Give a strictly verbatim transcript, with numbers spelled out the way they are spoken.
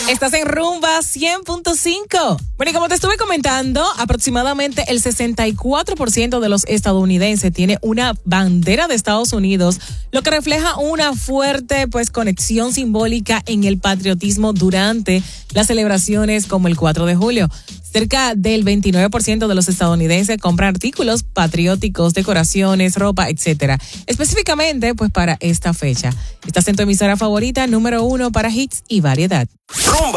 Estás en Rumba cien punto cinco. Bueno, y como te estuve comentando, aproximadamente el sesenta y cuatro por ciento de los estadounidenses tiene una bandera de Estados Unidos, lo que refleja una fuerte pues conexión simbólica en el patriotismo durante las celebraciones como el cuatro de julio. Cerca del veintinueve por ciento de los estadounidenses compran artículos patrióticos, decoraciones, ropa, etcétera. Específicamente, pues para esta fecha. Estás en tu emisora favorita, número uno para hits y variedad. Rumba